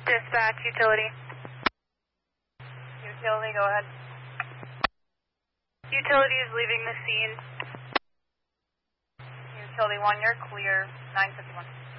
Dispatch, utility. Utility, go ahead. Utility is leaving the scene. Utility 1, you're clear. 951.